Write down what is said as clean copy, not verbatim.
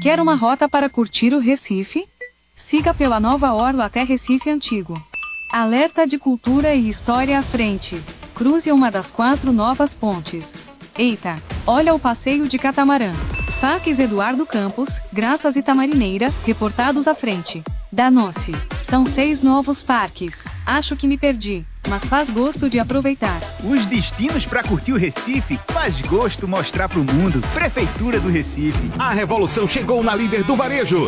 Quer uma rota para curtir o Recife? Siga pela nova orla até Recife Antigo. Alerta de cultura e história à frente. Cruze uma das 4 novas pontes. Eita, olha o passeio de catamarã. Parques Eduardo Campos, Graças e Tamarineira, reportados à frente. Danou-se. São 6 novos parques. Acho que me perdi, mas faz gosto de aproveitar. Os destinos para curtir o Recife faz gosto mostrar pro mundo. Prefeitura do Recife. A revolução chegou na líder do varejo.